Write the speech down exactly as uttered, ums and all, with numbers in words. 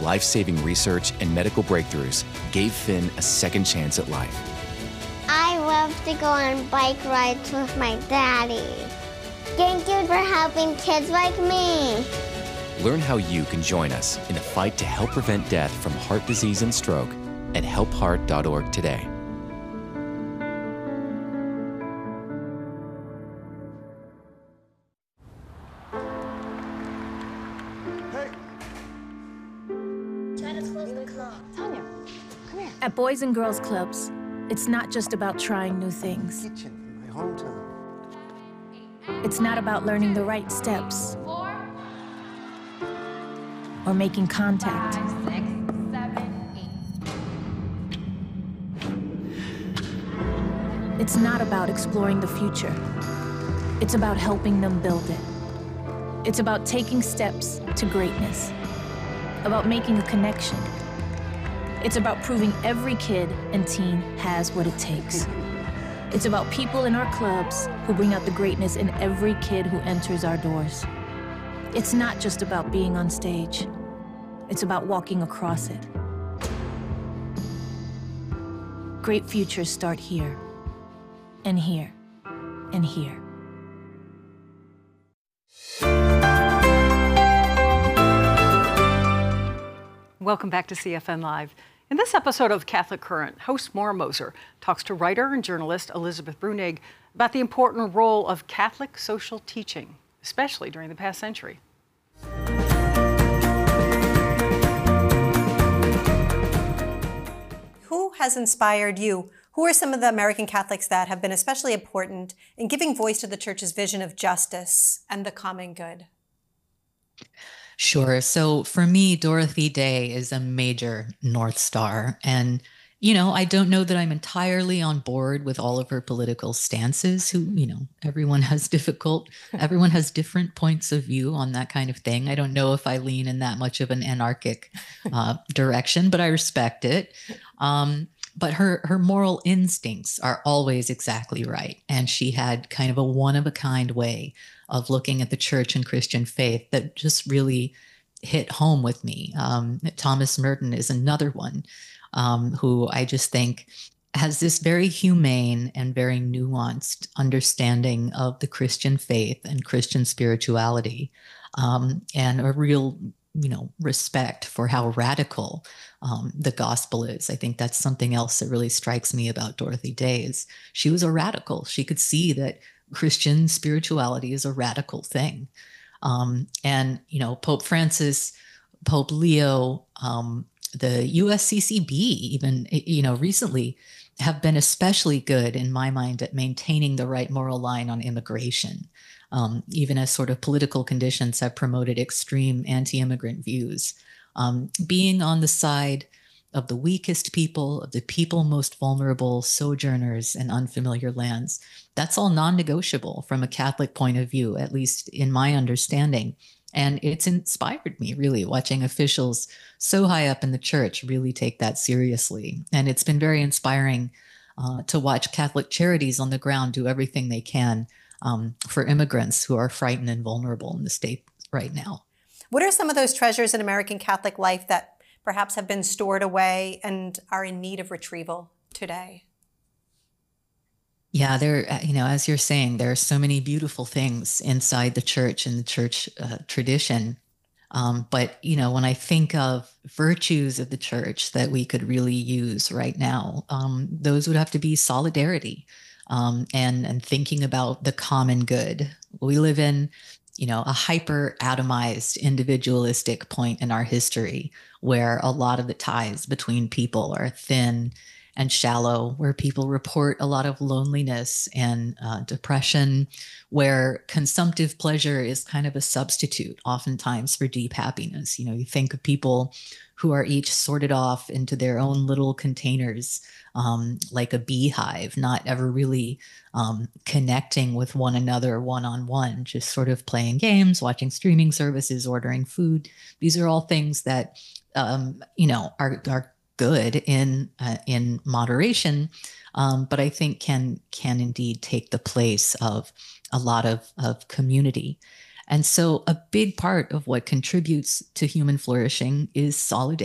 life-saving research and medical breakthroughs gave Finn a second chance at life. I love to go on bike rides with my daddy. Thank you for helping kids like me. Learn how you can join us in the fight to help prevent death from heart disease and stroke at help heart dot org today. At Boys and Girls Clubs, it's not just about trying new things. Kitchen in my hometown. It's not about learning the right steps or making contact. Five, six, seven, eight. It's not about exploring the future. It's about helping them build it. It's about taking steps to greatness, about making a connection. It's about proving every kid and teen has what it takes. It's about people in our clubs who bring out the greatness in every kid who enters our doors. It's not just about being on stage. It's about walking across it. Great futures start here, and here, and here. Welcome back to C F N Live. In this episode of Catholic Current, host Maura Moser talks to writer and journalist Elizabeth Bruenig about the important role of Catholic social teaching, especially during the past century. Who has inspired you? Who are some of the American Catholics that have been especially important in giving voice to the Church's vision of justice and the common good? Sure. So for me, Dorothy Day is a major North Star. And, you know, I don't know that I'm entirely on board with all of her political stances, who, you know, everyone has difficult, everyone has different points of view on that kind of thing. I don't know if I lean in that much of an anarchic uh, direction, but I respect it. Um, but her, her moral instincts are always exactly right. And she had kind of a one-of-a-kind way of looking at the church and Christian faith that just really hit home with me. Um, Thomas Merton is another one um, who I just think has this very humane and very nuanced understanding of the Christian faith and Christian spirituality, um, and a real, you know, respect for how radical um, the gospel is. I think that's something else that really strikes me about Dorothy Day is she was a radical. She could see that Christian spirituality is a radical thing. Um, and, you know, Pope Francis, Pope Leo, um, the U S C C B, even, you know, recently have been especially good in my mind at maintaining the right moral line on immigration, um, even as sort of political conditions have promoted extreme anti-immigrant views. Um, being on the side of the weakest people, of the people most vulnerable, sojourners and unfamiliar lands. That's all non-negotiable from a Catholic point of view, at least in my understanding. And it's inspired me, really, watching officials so high up in the church really take that seriously. And it's been very inspiring uh, to watch Catholic charities on the ground do everything they can um, for immigrants who are frightened and vulnerable in the state right now. What are some of those treasures in American Catholic life that perhaps have been stored away and are in need of retrieval today? Yeah, there, you know, as you're saying, there are so many beautiful things inside the church and the church uh, tradition. Um, but, you know, when I think of virtues of the church that we could really use right now, um, those would have to be solidarity um, and, and thinking about the common good. We live in, you know, a hyper atomized individualistic point in our history where a lot of the ties between people are thin and shallow, where people report a lot of loneliness and uh, depression, where consumptive pleasure is kind of a substitute oftentimes for deep happiness. You know, you think of people who are each sorted off into their own little containers, um, like a beehive, not ever really um, connecting with one another one-on-one, just sort of playing games, watching streaming services, ordering food. These are all things that, um, you know, are, are good in uh, in moderation, um, but I think can can indeed take the place of a lot of, of community. And so a big part of what contributes to human flourishing is solidarity.